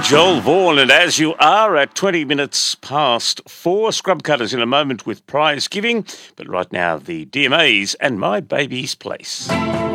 Joel Vaughan, and as you are at 20 minutes past 4, Scrub Cutters in a moment with prize giving. But right now, the DMAs and My Baby's Place.